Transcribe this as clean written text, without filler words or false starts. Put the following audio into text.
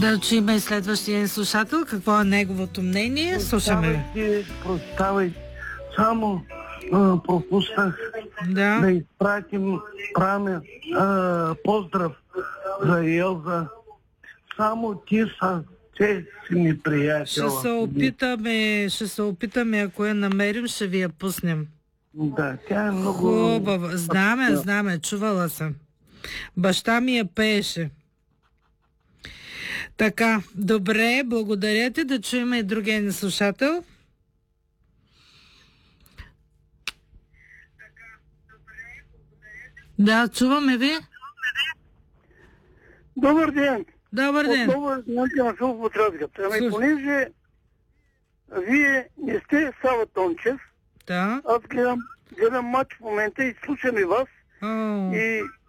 Да чуем и следващия слушател. Какво е неговото мнение? Слушаме. Прощавайте. Само пропуснах да изпратим поздрав за Елза. Само ти са те си ми приятел. Ще се опитаме, ако я намерим, ще ви я пуснем. Да, тя е много... Хубаво. Знаме, чувала съм. Баща ми я пееше. Така, добре, благодаря ти, да чуем и другия ни слушател. Да, чуваме ви. Добър ден. Добър ден. Отново на филмоподразгата. Ами понеже вие не сте Сава Тончев, да. Аз гледам матч в момента и слушам и вас. И